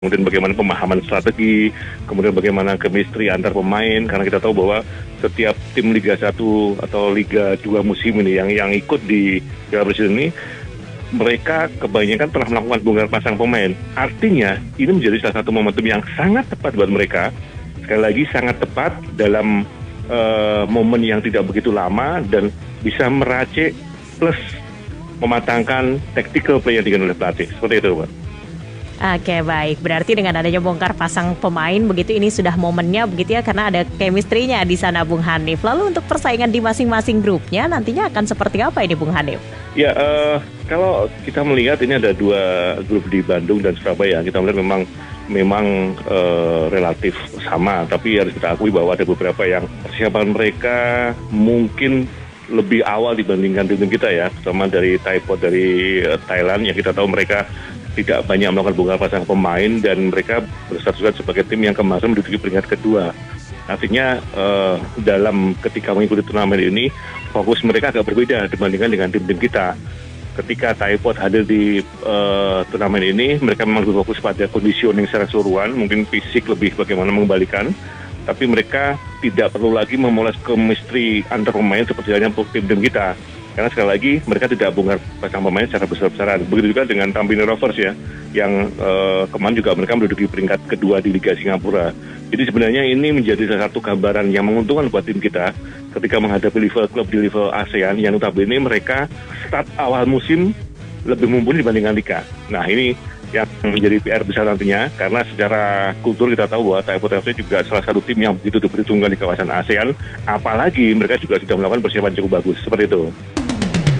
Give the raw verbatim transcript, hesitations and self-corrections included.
Kemudian bagaimana pemahaman strategi, kemudian bagaimana chemistry antar pemain, karena kita tahu bahwa setiap tim Liga satu atau Liga dua musim ini yang yang ikut di Piala Presiden ini, mereka kebanyakan telah melakukan bongkar pasang pemain. Artinya ini menjadi salah satu momentum yang sangat tepat buat mereka. Sekali lagi sangat tepat dalam uh, momen yang tidak begitu lama dan bisa meracik plus mematangkan tactical play yang dilakukan oleh pelatih. Seperti itu, Pak. Oke, baik. Berarti dengan adanya bongkar pasang pemain begitu, ini sudah momennya begitu ya, karena ada chemistry-nya di sana, Bung Hanif. Lalu untuk persaingan di masing-masing grupnya nantinya akan seperti apa ini, Bung Hanif? Ya, uh, kalau kita melihat ini ada dua grup di Bandung dan Surabaya. Kita melihat memang memang uh, relatif sama, tapi harus kita akui bahwa ada beberapa yang persiapan mereka mungkin lebih awal dibandingkan tim kita ya, terutama dari Thaipod dari uh, Thailand yang kita tahu mereka tidak banyak melakukan bongkar pasang pemain dan mereka berstatus sebagai tim yang kemarin menduduki peringkat kedua. Artinya uh, dalam ketika mengikuti turnamen ini fokus mereka agak berbeda dibandingkan dengan tim-tim kita. Ketika Thaipod hadir di uh, turnamen ini, mereka memang lebih fokus pada conditioning secara keseluruhan, mungkin fisik lebih bagaimana mengembalikan, tapi mereka tidak perlu lagi memoles chemistry antar pemain seperti halnya tim-tim kita. Karena sekali lagi mereka tidak bongkar pasang pemain secara besar-besaran. Begitu juga dengan Tampines Rovers ya, yang uh, kemarin juga mereka menduduki peringkat kedua di Liga Singapura. Jadi sebenarnya ini menjadi salah satu gambaran yang menguntungkan buat tim kita ketika menghadapi level klub di level ASEAN yang notabene mereka start awal musim lebih mumpuni dibandingkan Liga. Nah ini yang menjadi P R besar nantinya, karena secara kultur kita tahu bahwa Thaipod F C juga salah satu tim yang begitu diperhitungkan di kawasan ASEAN, apalagi mereka juga sudah melakukan persiapan cukup bagus, seperti itu.